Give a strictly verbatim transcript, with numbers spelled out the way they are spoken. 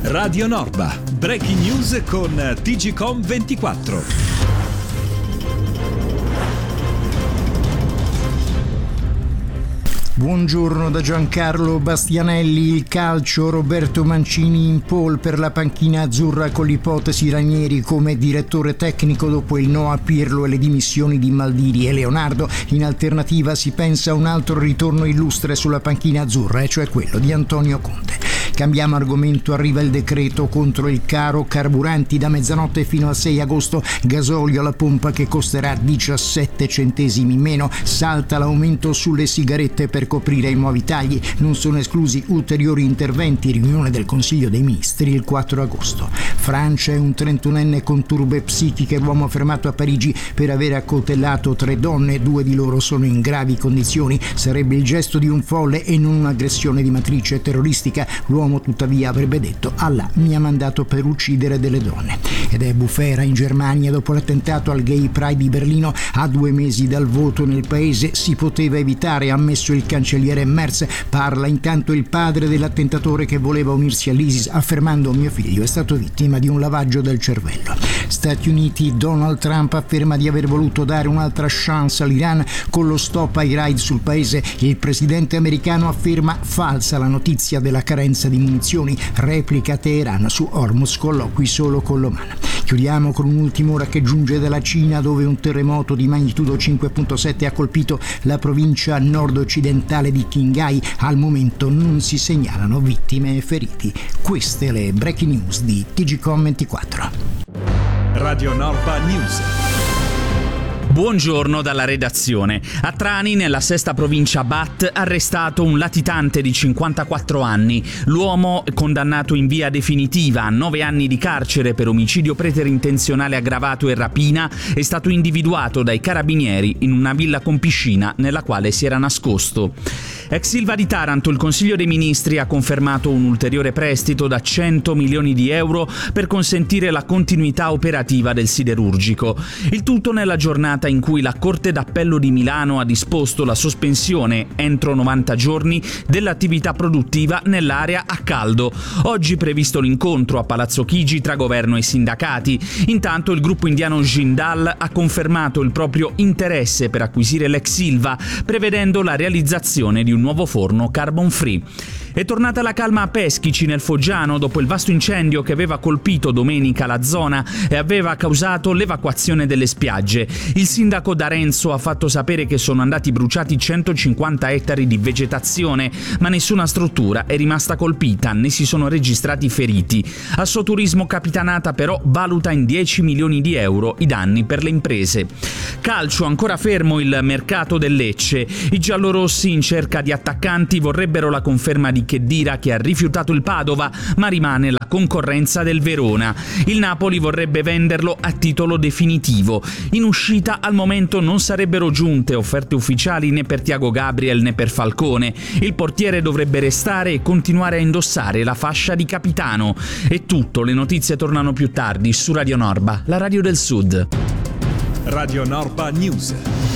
Radio Norba, breaking news con T G C O M ventiquattro. Buongiorno da Giancarlo Bastianelli. Il calcio, Roberto Mancini in pole per la panchina azzurra con l'ipotesi Ranieri come direttore tecnico dopo il no a Pirlo e le dimissioni di Maldini e Leonardo. In alternativa si pensa a un altro ritorno illustre sulla panchina azzurra, e cioè quello di Antonio Conte. Cambiamo argomento, arriva il decreto contro il caro carburanti. Da mezzanotte fino al sei agosto gasolio alla pompa che costerà diciassette centesimi in meno. Salta l'aumento sulle sigarette per coprire i nuovi tagli. Non sono esclusi ulteriori interventi. Riunione del Consiglio dei Ministri il quattro agosto. Francia è un trentunenne con turbe psichiche, l'uomo fermato a Parigi per aver accoltellato tre donne. Due di loro sono in gravi condizioni. Sarebbe il gesto di un folle e non un'aggressione di matrice terroristica. L'uomo tuttavia avrebbe detto: Allah mi ha mandato per uccidere delle donne. Ed è bufera in Germania dopo l'attentato al Gay Pride di Berlino. A due mesi dal voto nel paese si poteva evitare, ha ammesso il cancelliere Merz. Parla intanto il padre dell'attentatore che voleva unirsi all'ISIS, affermando: mio figlio è stato vittima di un lavaggio del cervello. Stati Uniti, Donald Trump afferma di aver voluto dare un'altra chance all'Iran con lo stop ai raid sul paese. Il presidente americano afferma falsa la notizia della carenza di munizioni. Replica Teheran su Hormuz, colloqui solo con l'Oman. Chiudiamo con un'ultima ora che giunge dalla Cina, dove un terremoto di magnitudo cinque virgola sette ha colpito la provincia nord-occidentale di Qinghai. Al momento non si segnalano vittime e feriti. Queste le breaking news di T G C O M ventiquattro. Radio Norba News. Buongiorno dalla redazione. A Trani, nella sesta provincia Bat, arrestato un latitante di cinquantaquattro anni. L'uomo, condannato in via definitiva a nove anni di carcere per omicidio preterintenzionale aggravato e rapina, è stato individuato dai carabinieri in una villa con piscina nella quale si era nascosto. Ex Ilva di Taranto, il Consiglio dei Ministri ha confermato un ulteriore prestito da cento milioni di euro per consentire la continuità operativa del siderurgico. Il tutto nella giornata in cui la Corte d'Appello di Milano ha disposto la sospensione entro novanta giorni dell'attività produttiva nell'area a caldo. Oggi previsto l'incontro a Palazzo Chigi tra governo e sindacati. Intanto il gruppo indiano Jindal ha confermato il proprio interesse per acquisire l'ex Ilva, prevedendo la realizzazione di un nuovo forno carbon free. È tornata la calma a Peschici, nel Foggiano, dopo il vasto incendio che aveva colpito domenica la zona e aveva causato l'evacuazione delle spiagge. Il sindaco D'Arenzo ha fatto sapere che sono andati bruciati centocinquanta ettari di vegetazione, ma nessuna struttura è rimasta colpita, né si sono registrati feriti. Assoturismo Capitanata però valuta in dieci milioni di euro i danni per le imprese. Calcio, ancora fermo il mercato del Lecce. I giallorossi, in cerca di attaccanti, vorrebbero la conferma di Khedira, che ha rifiutato il Padova, ma rimane la concorrenza del Verona. Il Napoli vorrebbe venderlo a titolo definitivo. In uscita al momento non sarebbero giunte offerte ufficiali né per Thiago Gabriel né per Falcone. Il portiere dovrebbe restare e continuare a indossare la fascia di capitano. È tutto, le notizie tornano più tardi su Radio Norba, la radio del Sud. Radio Norba News.